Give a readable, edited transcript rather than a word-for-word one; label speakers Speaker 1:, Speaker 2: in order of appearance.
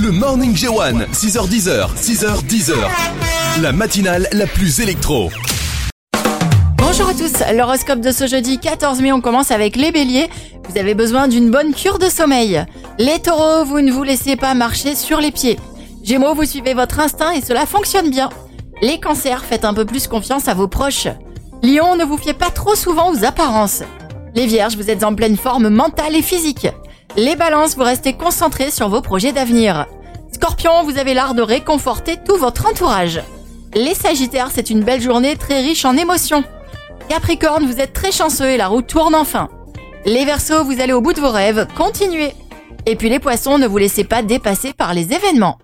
Speaker 1: Le Morning J1, 6h10, 6h10. La matinale la plus électro.
Speaker 2: Bonjour à tous, l'horoscope de ce jeudi 14 mai, on commence avec les béliers. Vous avez besoin d'une bonne cure de sommeil. Les taureaux, vous ne vous laissez pas marcher sur les pieds. Gémeaux, vous suivez votre instinct et cela fonctionne bien. Les cancers, faites un peu plus confiance à vos proches. Lion, ne vous fiez pas trop souvent aux apparences. Les vierges, vous êtes en pleine forme mentale et physique. Les balances, vous restez concentrés sur vos projets d'avenir. Scorpion, vous avez l'art de réconforter tout votre entourage. Les sagittaires, c'est une belle journée très riche en émotions. Capricorne, vous êtes très chanceux et la roue tourne enfin. Les Verseaux, vous allez au bout de vos rêves, continuez. Et puis les poissons, ne vous laissez pas dépasser par les événements.